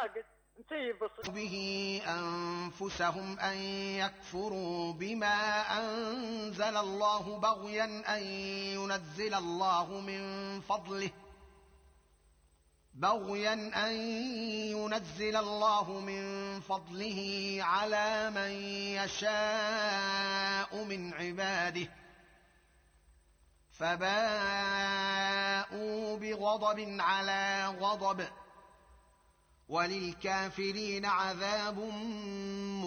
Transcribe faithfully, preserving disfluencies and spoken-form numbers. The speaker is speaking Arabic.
به أنفسهم أن يكفروا بما أنزل الله بغيا أن ينزل الله من فضله بغيا أن ينزل الله من فضله على من يشاء من عباده فباءوا بغضب على غضب وللكافرين عذاب